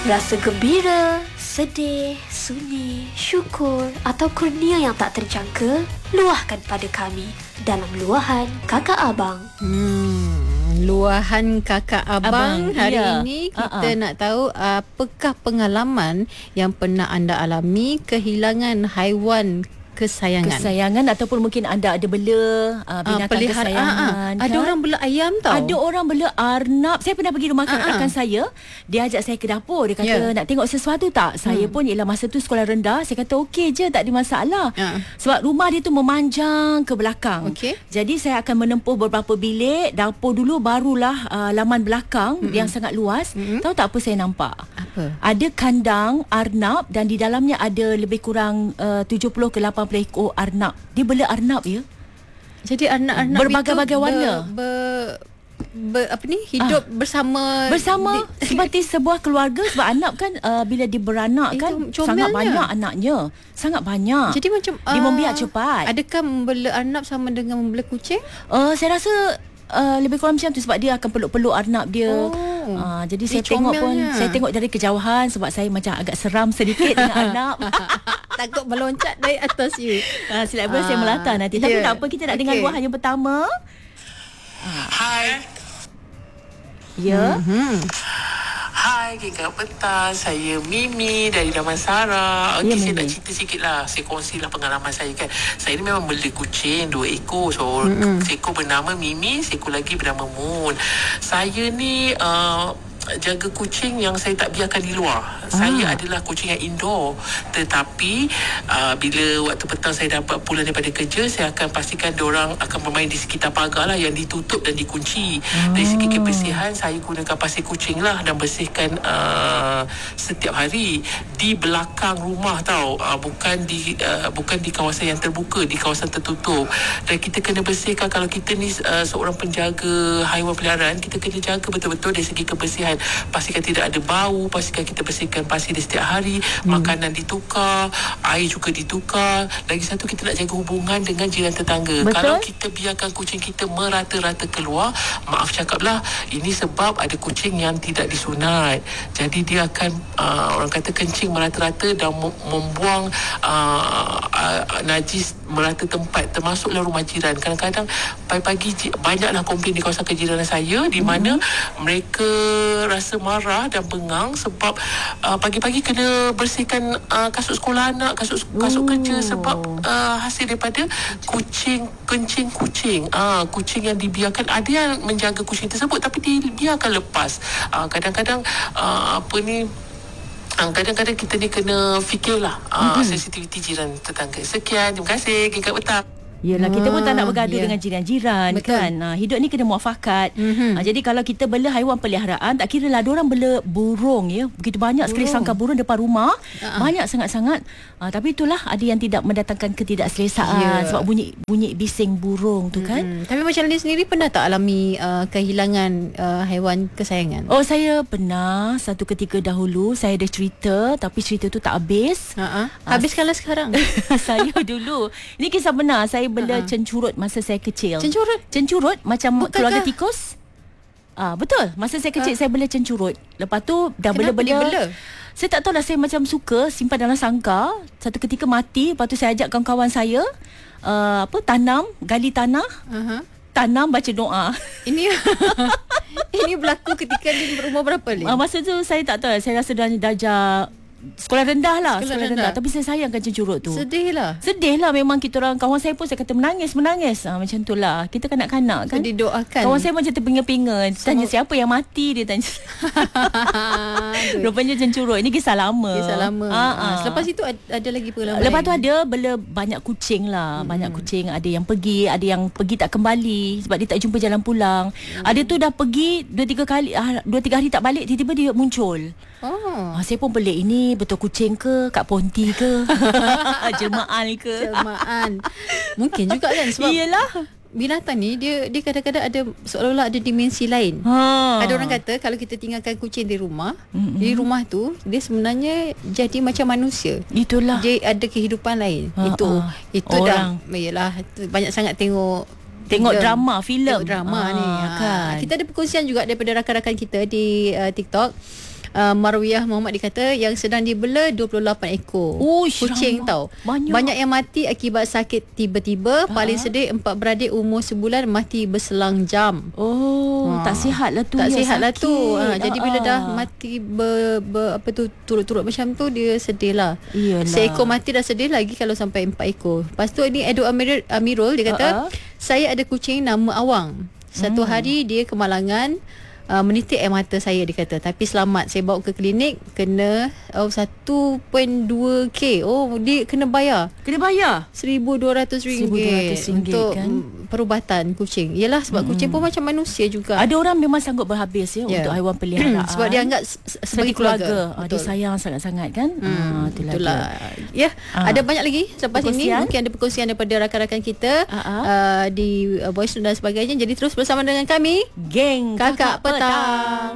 Rasa gembira, sedih, sunyi, syukur atau kurnia yang tak terjangka, luahkan pada kami dalam Luahan Kakak Abang. Luahan Kakak Abang hari ini kita nak tahu apakah pengalaman yang pernah anda alami kehilangan haiwan kesayangan ataupun mungkin anda ada bela binatang kesayangan. Ada orang bela ayam tau. Ada orang bela arnab. Saya pernah pergi rumah rakan saya. Dia ajak saya ke dapur. Dia kata nak tengok sesuatu tak? Saya pun ialah masa tu sekolah rendah. Saya kata okey je, tak ada masalah. Sebab rumah dia tu memanjang ke belakang. Jadi saya akan menempuh beberapa bilik. Dapur dulu, barulah laman belakang yang sangat luas. Tahu tak apa saya nampak? Apa? Ada kandang arnab dan di dalamnya ada lebih kurang 70 ke 80 ekor arnab. Dia bela arnab ya. Jadi arnab-arnab berbagai-bagai warna. Hidup bersama seperti sebuah keluarga. Sebab arnab kan bila dia beranak kan sangat banyak anaknya. Sangat banyak. Jadi macam dia membiak cepat. Adakah membela arnab sama dengan membela kucing? Saya rasa lebih kurang macam tu sebab dia akan peluk-peluk arnab dia. Jadi saya tengok pun, saya tengok dari kejauhan sebab saya macam agak seram sedikit dengan arnab. Takut meloncat dari atas you. Silap saya melata nanti. Tapi tak apa, kita nak dengar luahan yang pertama. Hai. Ya. Hai, Kak Petang. Saya Mimi dari Damansara. Okey, saya nak cerita sikit lah. Saya kongsilah pengalaman saya kan. Saya ni memang beli kucing 2 ekor. So, seekor bernama Mimi, seekor lagi bernama Moon. Saya ni jaga kucing yang saya tak biarkan di luar. Saya adalah kucing yang indoor. Tetapi bila waktu petang saya dapat pulang daripada kerja, saya akan pastikan diorang akan bermain di sekitar pagar lah yang ditutup dan dikunci. Dari segi kebersihan, saya gunakan pasir kucing lah dan bersihkan setiap hari di belakang rumah tau. Bukan di kawasan yang terbuka, di kawasan tertutup. Dan kita kena bersihkan. Kalau kita ni seorang penjaga haiwan peliharaan, kita kena jaga betul-betul dari segi kebersihan. Pastikan tidak ada bau, pastikan kita bersihkan pasir di setiap hari, makanan ditukar, air juga ditukar. Lagi satu, kita nak jaga hubungan dengan jiran tetangga. Kalau kita biarkan kucing kita merata-rata keluar, maaf cakaplah, ini sebab ada kucing yang tidak disunat. Jadi dia akan orang kata kencing merata-rata dan membuang najis merata tempat, termasuklah rumah jiran. Kadang-kadang pagi-pagi banyaklah komplain di kawasan kejiranan saya di mana mereka rasa marah dan bengang sebab pagi-pagi kena bersihkan kasut sekolah anak, kasut kerja sebab hasil daripada kencing kucing. Kucing yang dibiarkan, ada yang menjaga kucing tersebut tapi dia akan lepas. Kadang-kadang kadang-kadang kita ni kena fikirlah sensitiviti jiran tetangga. Sekian, terima kasih. Kak Petang. Yelah, kita pun tak nak bergaduh dengan jiran-jiran. Kan. Hidup ni kena muafakat. Jadi kalau kita bela haiwan peliharaan, tak kira lah diorang bela burung ya. Begitu banyak sekali sangkar burung depan rumah. Banyak sangat-sangat. Tapi itulah, ada yang tidak mendatangkan ketidakselesaan sebab bunyi bising burung tu kan. Tapi macam Lin sendiri pernah tak alami kehilangan haiwan kesayangan? Oh, saya pernah. Satu ketika dahulu saya ada cerita, tapi cerita tu tak habis. Habiskanlah sekarang. Saya dulu, ini kisah benar. Saya bela cencurut masa saya kecil. Cencurut macam keluarga tikus. Betul. Masa saya kecil saya bela cencurut. Lepas tu dah bela-bela. Saya tak tahulah, saya macam suka simpan dalam sangkar. Satu ketika mati. Lepas tu saya ajak kawan-kawan saya gali tanah. Tanam, baca doa. Ini berlaku ketika dia berumur berapa ni? Masa tu saya tak tahu. Saya rasa dah darjah sekolah rendah lah. Sekolah rendah. Tapi saya sayangkan cencurut tu. Sedih lah memang. Kita orang, kawan saya pun saya kata menangis. Macam tu lah. Kita kanak-kanak kan. Didoakan. Kawan saya macam terpinga-pinga. Tanya siapa yang mati, dia tanya. Rupanya cencurut. Ini kisah lama. Selepas itu ada lagi pengalaman. Lepas tu ada bela banyak kucing lah. Banyak kucing. Ada yang pergi, ada yang pergi tak kembali sebab dia tak jumpa jalan pulang. Ada tu dah pergi 2-3 hari tak balik, tiba-tiba dia muncul. Saya pun pelik, ini betul kucing ke, Kak Ponti ke, jelmaan ke. Mungkin juga kan, sebab binatang ni dia kadang-kadang ada seolah-olah ada dimensi lain. Ada orang kata kalau kita tinggalkan kucing di rumah, di rumah tu dia sebenarnya jadi macam manusia. Itulah, dia ada kehidupan lain. Itu orang dah yalah, banyak sangat tengok drama, filem ni kan. Kita ada perkongsian juga daripada rakan-rakan kita di TikTok. Marwiyah Muhammad dia kata yang sedang dibela 28 ekor kucing tau. Banyak yang mati akibat sakit tiba-tiba. Paling sedih 4 beradik umur sebulan mati berselang jam. Tak sihat lah tu. Tak sihat lah tu. Jadi bila dah mati turut-turut macam tu, dia sedih lah. Seekor mati dah sedih, lagi kalau sampai 4 ekor. Lepas tu ini Edo Amirul dia kata, saya ada kucing nama Awang. Satu hari dia kemalangan, menitik air mata saya, dia kata, tapi selamat. Saya bawa ke klinik, kena 1.2k. Dia kena bayar RM1,200 untuk kan? perubatan kucing. Yelah, sebab kucing pun macam manusia juga. Ada orang memang sanggup berhabis untuk haiwan peliharaan. Sebab dia anggap sebagai keluarga. Dia sayang sangat-sangat kan. Itulah. Ada banyak lagi selepas ini. Mungkin ada perkongsian daripada rakan-rakan kita di voice note dan sebagainya. Jadi terus bersama dengan kami, Geng Kakak Petang.